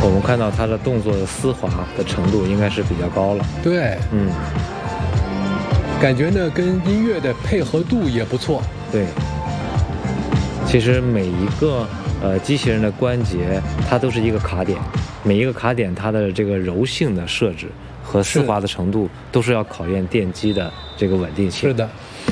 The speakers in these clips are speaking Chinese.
我们看到他的动作的丝滑的程度应该是比较高了。 对，感觉呢跟音乐的配合度也不错。 对，其实每一个机器人的关节它都是一个卡点，每一个卡点它的这个柔性的设置和丝滑的程度都是要考验电机的这个稳定性。 是的。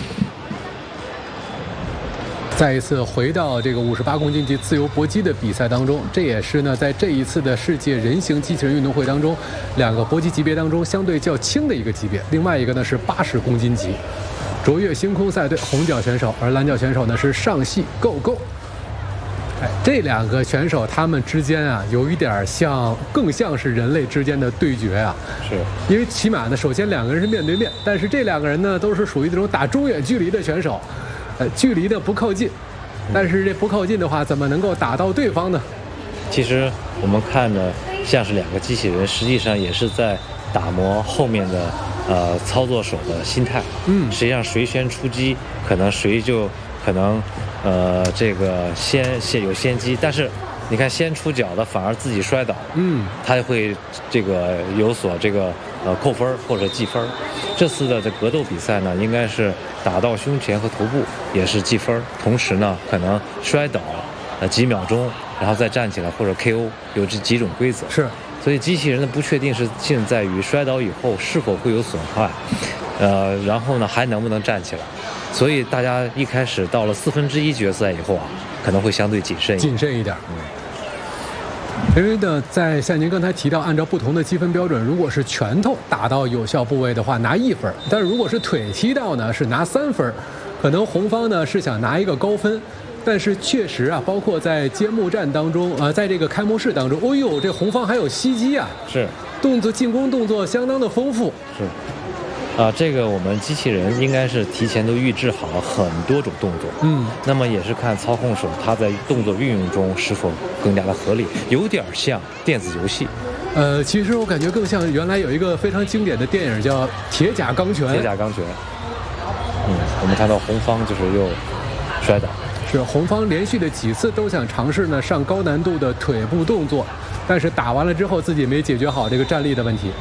再一次回到这个58公斤级自由搏击的比赛当中，这也是呢在这一次的世界人形机器人运动会当中，2个搏击级别当中相对较轻的一个级别，另外一个呢是80公斤级。卓越星空赛队红脚选手，而蓝脚选手呢是上戏 Go Go。这2个选手他们之间啊，有一点像，更像是人类之间的对决啊。 是， 因为起码呢，首先2个人是面对面，但是这2个人呢都是属于这种打中远距离的选手，距离的不靠近，但是这不靠近的话，怎么能够打到对方呢？ 其实我们看的像是2个机器人，实际上也是在打磨后面的操作手的心态。实际上谁先出击，可能谁就可能这个有先机，但是你看先出脚的反而自己摔倒，他就会这个有所这个扣分或者记分。这次的这格斗比赛呢，应该是打到胸前和头部也是记分，同时呢可能摔倒几秒钟，然后再站起来或者 KO， 有这几种规则。 是， 所以机器人的不确定性在于摔倒以后是否会有损坏，然后呢还能不能站起来。所以大家一开始到了1/4决赛以后啊，可能会相对谨慎一点。 因为呢，像您刚才提到，按照不同的积分标准，如果是拳头打到有效部位的话，拿1分；但是如果是腿踢到呢，是拿3分。可能红方呢是想拿一个高分，但是确实啊，包括在揭幕战当中在这个开幕式当中，哦呦，这红方还有袭击啊， 是进攻动作相当的丰富。 是。这个我们机器人应该是提前都预制好了很多种动作，那么也是看操控手他在动作运用中是否更加的合理，有点像电子游戏。 其实我感觉更像原来有一个非常经典的电影叫《铁甲钢拳》。 铁甲钢拳。我们看到红方就是又摔倒， 是红方连续的几次都想尝试呢上高难度的腿部动作，但是打完了之后自己没解决好这个站立的问题。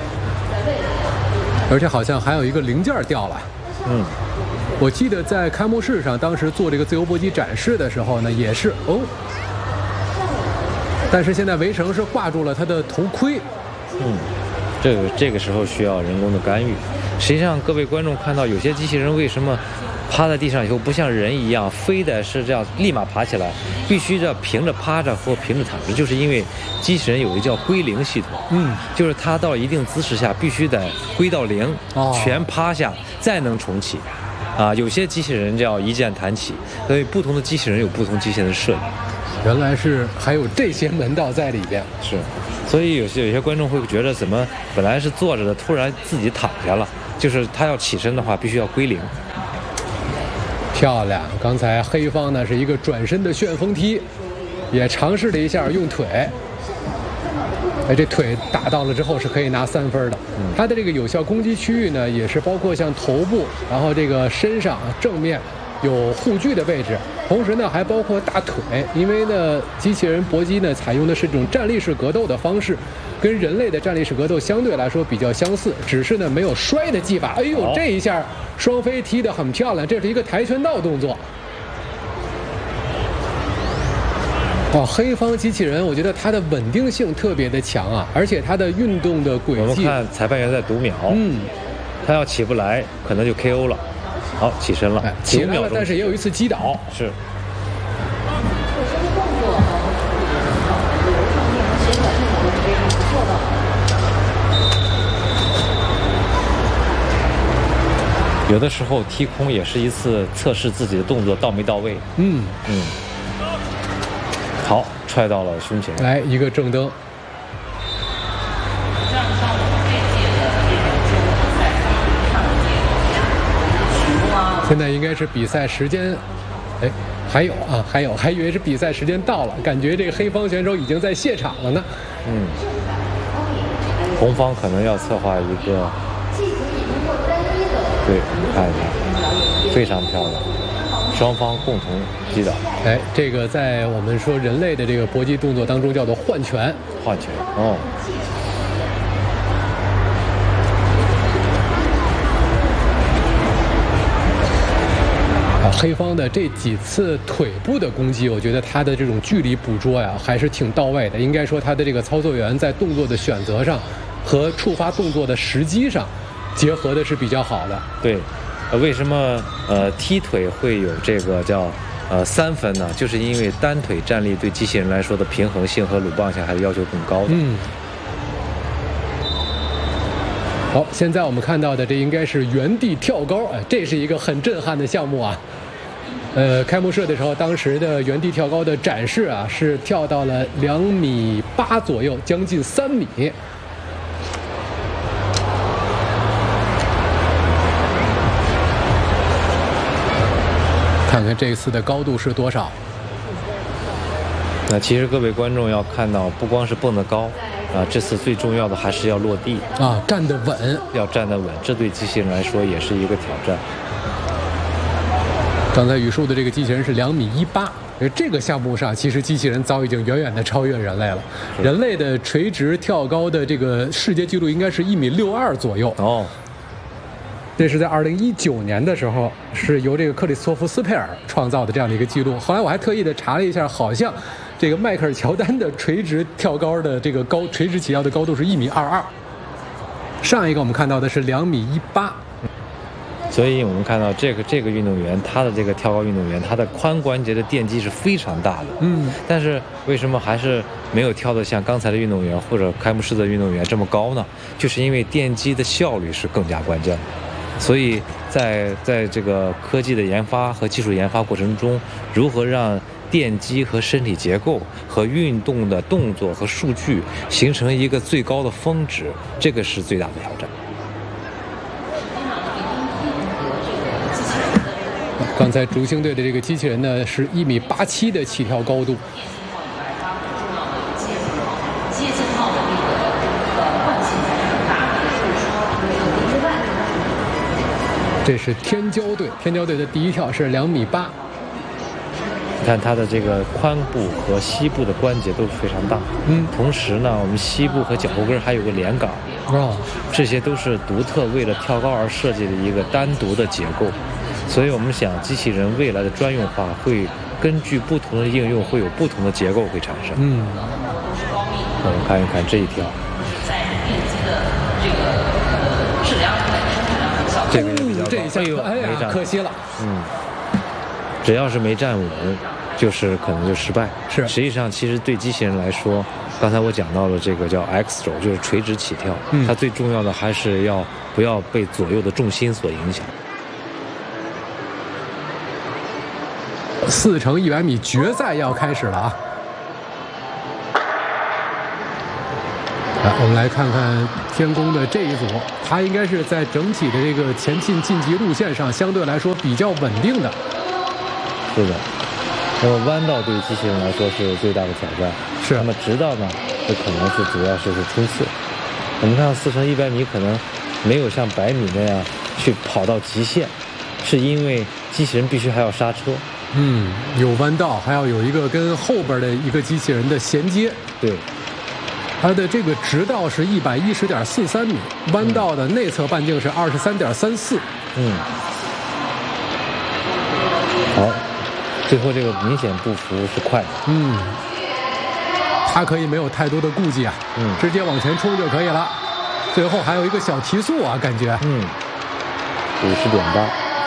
而且好像还有一个零件掉了。我记得在开幕式上，当时做这个自由搏击展示的时候呢，也是但是现在围绳是挂住了他的头盔。 这个时候需要人工的干预。实际上，各位观众看到有些机器人为什么趴在地上以后不像人一样，非得是这样立马爬起来，必须要平着趴着或平着躺着，就是因为机器人有一个叫归零系统，就是它到一定姿势下必须得归到0，全趴下再能重启。有些机器人叫一键弹起，所以不同的机器人有不同机器人的设计。 原来是还有这些门道在里边。 是，所以有些观众会觉得怎么本来是坐着的，突然自己躺下了，就是他要起身的话必须要归零。 漂亮！刚才黑方呢是一个转身的旋风踢，也尝试了一下用腿。这腿打到了之后是可以拿3分的。它的这个有效攻击区域呢，也是包括像头部，然后这个身上正面有护具的位置，同时呢还包括大腿。因为呢机器人搏击呢采用的是这种站立式格斗的方式，跟人类的站立式格斗相对来说比较相似，只是呢没有摔的技法。哎呦，这一下双飞踢得很漂亮，这是一个跆拳道动作。黑方机器人我觉得它的稳定性特别的强啊，而且它的运动的轨迹， 我们看裁判员在读秒，他要起不来可能就 KO 了。好，起身了， 起来了，但是也有一次击倒。 是。有的时候踢空也是一次测试自己的动作到没到位。好，踹到了胸前， 来一个正蹬。现在应该是比赛时间，还有，还以为是比赛时间到了，感觉这个黑方选手已经在谢场了呢。 红方可能要策划一个，对，你看一下，非常漂亮， 双方共同击倒。 哎，这个在我们说人类的这个搏击动作当中叫做换拳。 换拳哦。 黑方的这几次腿部的攻击，我觉得他的这种距离捕捉呀还是挺到位的。应该说他的这个操作员在动作的选择上和触发动作的时机上结合的是比较好的。 对，为什么踢腿会有这个叫3分呢？就是因为单腿站立对机器人来说的平衡性和鲁棒下还是要求更高的。 好，现在我们看到的这应该是原地跳高，哎，这是一个很震撼的项目啊。开幕式的时候，当时的原地跳高的展示啊，是跳到了2.8米左右，将近3米。看看这次的高度是多少？ 那其实各位观众要看到，不光是蹦得高啊，这次最重要的还是要落地啊，站得稳， 要站得稳，这对机器人来说也是一个挑战。 刚才语数的这个机器人是2.18米，这个项目上其实机器人早已经远远的超越人类了。人类的垂直跳高的这个世界纪录应该是1.62米左右哦。这是在2019年的时候，是由这个克里斯托弗斯佩尔创造的这样的一个记录。后来我还特意的查了一下，好像这个迈克尔乔丹的垂直跳高的这个垂直起跳的高度是1.22米。上一个我们看到的是2.18米。 所以我们看到这个运动员，他的这个跳高运动员，他的髋关节的电击是非常大的。但是为什么还是没有跳得像刚才的运动员或者开幕式的运动员这么高呢？就是因为电击的效率是更加关键的。所以在这个科技的研发和技术研发过程中，如何让电机和身体结构和运动的动作和数据形成一个最高的峰值，这个是最大的挑战。 刚才竹星队的这个机器人呢是1.87米的起跳高度。这是天骄队，天骄队的第一跳是2.8米。 你看他的这个髋部和膝部的关节都是非常大。同时呢，我们膝部和脚后跟还有个连杆。这些都是独特为了跳高而设计的一个单独的结构。所以我们想，机器人未来的专用化会根据不同的应用，会有不同的结构会产生。我们看一看这一跳，这个也比较高， 这一下哎呀，可惜了。 只要是没站稳，就是可能就失败。 是， 实际上其实对机器人来说，刚才我讲到了这个叫 X 轴，就是垂直起跳。它最重要的还是不要被左右的重心所影响。 4乘100米决赛要开始了啊！来，我们来看看天宫的这一组，它应该是在整体的这个前进晋级路线上相对来说比较稳定的。 是的，弯道对机器人来说是最大的挑战。 是， 那么直道呢，这可能是主要是冲刺。我们看4乘100米可能没有像100米那样去跑到极限，是因为机器人必须还要刹车。 有弯道，还要有一个跟后边的一个机器人的衔接。 对， 它的这个直道是110.43米，弯道的内侧半径是23.34。 好，最后这个明显步幅是快的。 它可以没有太多的顾忌啊，直接往前冲就可以了。最后还有一个小提速啊，感觉。 50.8。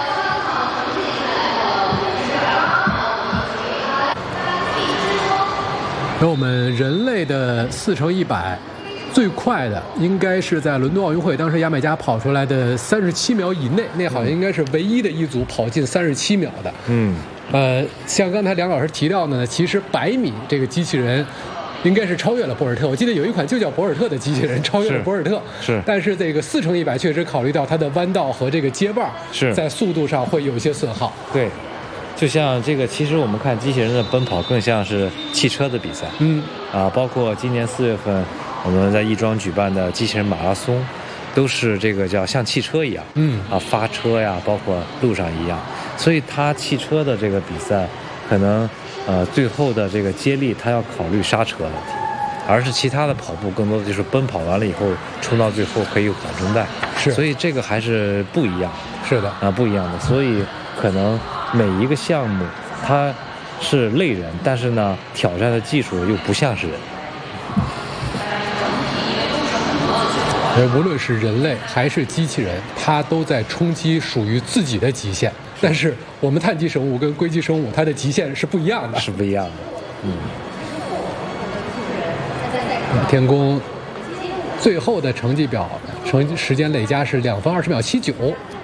而我们人类的4乘100最快的应该是在伦敦奥运会，当时牙买加跑出来的37秒以内，那好像应该是唯一的一组跑进37秒的。像刚才梁老师提到的呢，其实100米这个机器人应该是超越了博尔特。我记得有一款就叫博尔特的机器人超越了博尔特。 是。 但是这个4乘100确实考虑到它的弯道和这个接棒在速度上会有一些损耗。 对。就像这个，其实我们看机器人的奔跑更像是汽车的比赛。包括今年4月份我们在亦庄举办的机器人马拉松， 都是这个叫像汽车一样，发车呀，包括路上一样，所以他汽车的这个比赛，可能最后的这个接力他要考虑刹车问题，而是其他的跑步更多的就是奔跑完了以后冲到最后可以有缓冲带，所以这个还是不一样， 是的不一样的，所以可能每一个项目它是类人，但是呢挑战的技术又不像是人。 无论是人类还是机器人，它都在冲击属于自己的极限。但是我们碳基生物跟硅基生物，它的极限是不一样的， 是不一样的。 天宫最后的成绩表，时间累加是2分20秒79，